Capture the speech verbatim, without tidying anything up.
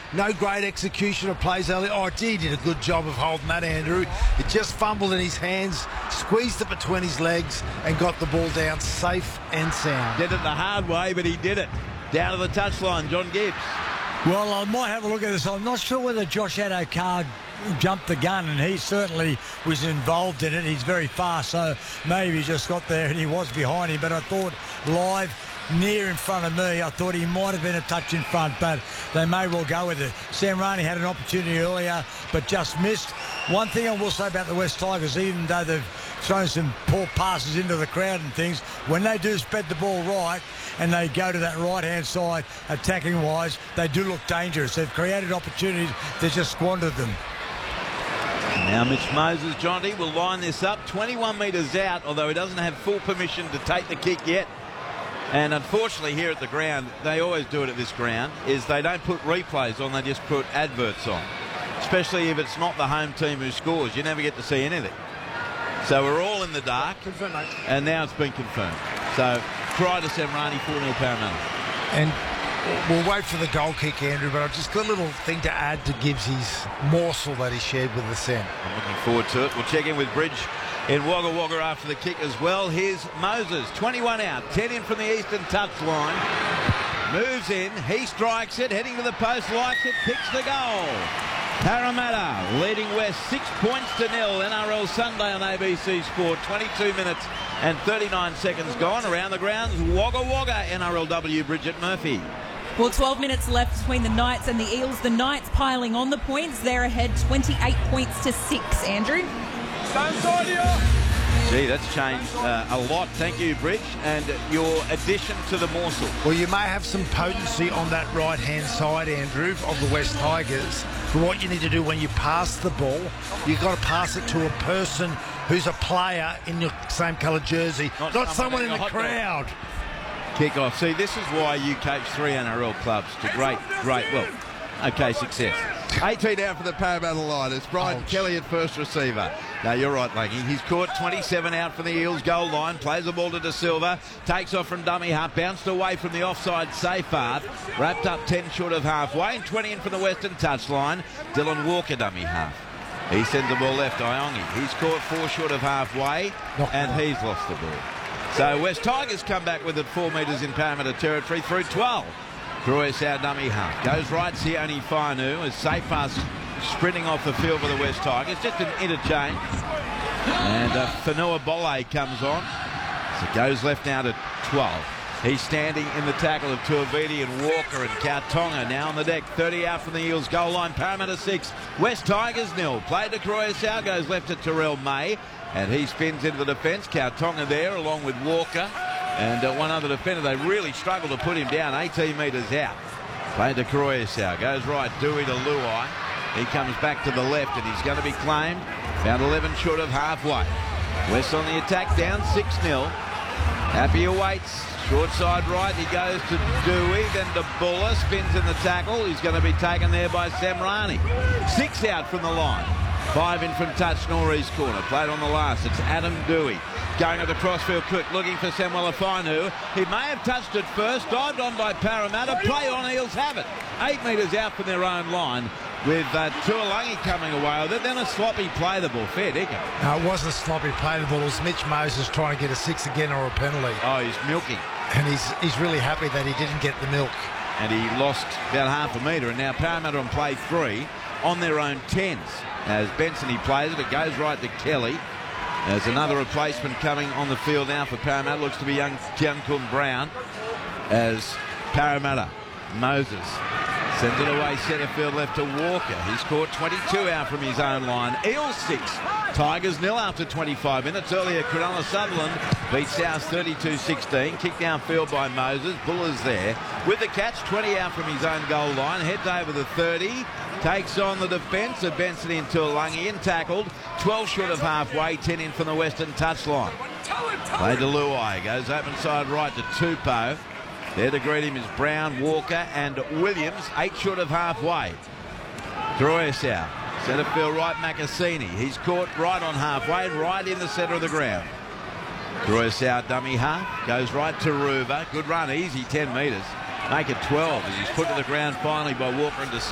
No great execution of plays early. Oh, he did a good job of holding that, Andrew. It just fumbled in his hands, squeezed it between his legs and got the ball down safe and sound. Did it the hard way, but he did it. Down to the touchline, John Gibbs. Well, I might have a look at this. I'm not sure whether Josh Addo-Carr jumped the gun, and he certainly was involved in it. He's very fast, so maybe he just got there and he was behind him. But I thought live near in front of me, I thought he might have been a touch in front, but they may well go with it. Sam Rainey had an opportunity earlier, but just missed. One thing I will say about the West Tigers, even though they've thrown some poor passes into the crowd and things, when they do spread the ball right and they go to that right-hand side attacking-wise, they do look dangerous. They've created opportunities, they've just squandered them. Now Mitch Moses, Jonty, will line this up twenty-one metres out, although he doesn't have full permission to take the kick yet. And unfortunately here at the ground, they always do it at this ground, is they don't put replays on, they just put adverts on. Especially if it's not the home team who scores, you never get to see anything. So we're all in the dark, and now it's been confirmed. So try to Semrani, four nil Parramatta. And we'll wait for the goal kick, Andrew, but I've just got a little thing to add to Gibbsy's morsel that he shared with the Sen. I'm looking forward to it. We'll check in with Bridge in Wagga Wagga after the kick as well. Here's Moses, twenty-one out, ten in from the eastern touchline. Moves in, he strikes it, heading to the post, likes it, kicks the goal. Parramatta leading West six points to nil. N R L Sunday on A B C Sport. twenty-two minutes and thirty-nine seconds gone. Around the grounds, Wagga Wagga, N R L W, Bridget Murphy. Well, twelve minutes left between the Knights and the Eels. The Knights piling on the points. They're ahead twenty-eight points to six. Andrew? Gee, that's changed uh, a lot. Thank you, Bridge, and your addition to the morsel. Well, you may have some potency on that right-hand side, Andrew, of the West Tigers. But what you need to do when you pass the ball, you've got to pass it to a person who's a player in your same colour jersey, not, not someone, someone in the crowd. Kick off. See, this is why you coach three N R L clubs to great, great, well, okay, success. eighteen out for the Parramatta line. It's Brian Ouch. Kelly at first receiver. No, you're right, Lanky. He's caught twenty-seven out from the Eels goal line. Plays the ball to De Silva. Takes off from dummy half. Bounced away from the offside safe half. Wrapped up ten short of halfway. And twenty in from the western touchline. Dylan Walker dummy half. He sends the ball left. Iongi. He's caught four short of halfway. And he's lost the ball. So West Tigers come back with it four metres in Parramatta territory through twelve. Cruisau dummy half. Goes right, Sione Fainu as safe pass sprinting off the field for the West Tigers. Just an interchange. And uh, Fanua Bolle comes on. So it goes left now to twelve. He's standing in the tackle of Tuiviti and Walker, and Kautonga now on the deck. thirty out from the Eels goal line. Parramatta six. West Tigers nil. Played to Cruisau. Goes left to Terrell May. And he spins into the defence. Kautonga there along with Walker. And uh, one other defender. They really struggle to put him down. eighteen metres out. Played to Cruisau. Goes right. Dewey to Luai. He comes back to the left and he's going to be claimed. Found eleven short of halfway. West on the attack, down six nil. Happy awaits. Short side right. He goes to Dewey. Then to Buller. Spins in the tackle. He's going to be taken there by Semrani. Six out from the line. Five in from touch, Norris corner. Played on the last. It's Adam Dewey. Going at the crossfield quick, looking for Samuel Afinu. He may have touched it first. Dived on by Parramatta. Play on, Eels have it. Eight metres out from their own line. With uh, Tuilagi coming away with it. Then a sloppy play, the ball. Fair dinkum. No, it wasn't a sloppy play, the ball. It was Mitch Moses trying to get a six again or a penalty. Oh, he's milking. And he's, he's really happy that he didn't get the milk. And he lost about half a metre. And now Parramatta on play three on their own tens. As Benson, he plays it. It goes right to Kelly. There's another replacement coming on the field now for Parramatta. Looks to be young Tiankun Brown. As Parramatta, Moses sends it away centre field left to Walker. He's caught twenty-two out from his own line. Eels six. Tigers nil after twenty-five minutes. Earlier, Cronulla Sutherland beat South thirty-two sixteen. Kicked downfield by Moses. Buller's there. With the catch, twenty out from his own goal line. Heads over the thirty. Takes on the defence of Benson in Tuilagi and tackled. twelve short of halfway. ten in from the western touchline. Play to Luai. Goes open side right to Tupou. There to greet him is Brown, Walker and Williams. Eight short of halfway. Cruisau. Centre field right, Macassini. He's caught right on halfway, right in the centre of the ground. Cruisau dummy half. Goes right to Ruva. Good run, easy ten metres. Make it twelve as he's put to the ground finally by Walker and De Silva.